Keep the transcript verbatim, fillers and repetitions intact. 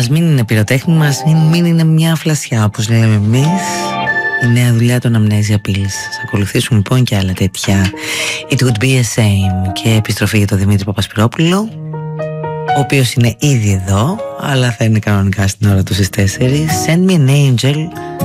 Ας μην είναι πυροτέχνη μας, μην, μην είναι μια φλασιά όπως λέμε εμείς. Η νέα δουλειά των Amnesia Pills. Θα ακολουθήσουν λοιπόν και άλλα τέτοια. It would be a shame. Και επιστροφή για τον Δημήτρη Παπασπυρόπουλο, ο οποίος είναι ήδη εδώ, αλλά θα είναι κανονικά στην ώρα του στις τέσσερις. Send me an angel.